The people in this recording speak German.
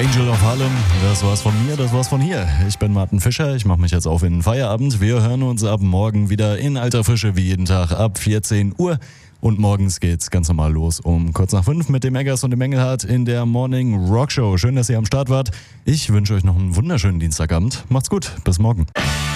Angel of Harlem, das war's von mir, das war's von hier. Ich bin Martin Fischer, ich mache mich jetzt auf in den Feierabend. Wir hören uns ab morgen wieder in alter Frische wie jeden Tag ab 14 Uhr. Und morgens geht's ganz normal los um kurz nach 5 mit dem Eggers und dem Engelhardt in der Morning Rock Show. Schön, dass ihr am Start wart. Ich wünsche euch noch einen wunderschönen Dienstagabend. Macht's gut, bis morgen.